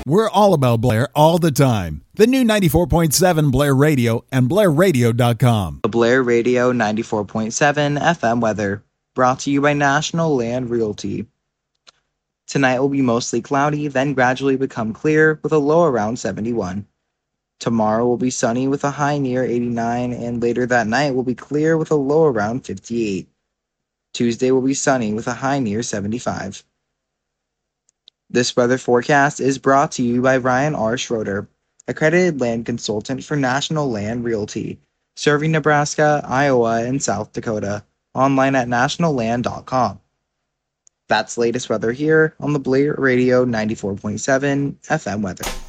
We're all about Blair all the time. The new 94.7 Blair Radio and BlairRadio.com. The Blair Radio 94.7 FM weather, brought to you by National Land Realty. Tonight will be mostly cloudy, then gradually become clear with a low around 71. Tomorrow will be sunny with a high near 89, and later that night will be clear with a low around 58. Tuesday will be sunny with a high near 75. This weather forecast is brought to you by Ryan R. Schroeder, accredited land consultant for National Land Realty, serving Nebraska, Iowa, and South Dakota. Online at nationalland.com. That's latest weather here on the Blair Radio 94.7 FM weather.